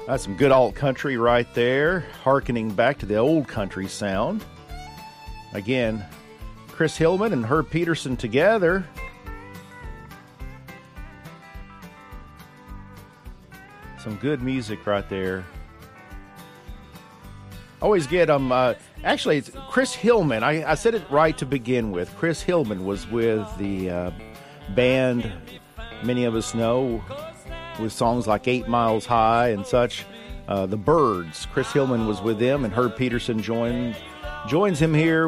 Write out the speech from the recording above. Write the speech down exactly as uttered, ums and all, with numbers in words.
That's some good alt country right there, hearkening back to the old country sound. Again, Chris Hillman and Herb Peterson together. Some good music right there. Always get them. Um, uh, actually, it's Chris Hillman. I, I said it right to begin with. Chris Hillman was with the uh, band many of us know, with songs like Eight Miles High and such. Uh, the Byrds. Chris Hillman was with them, and Herb Peterson joined joins him here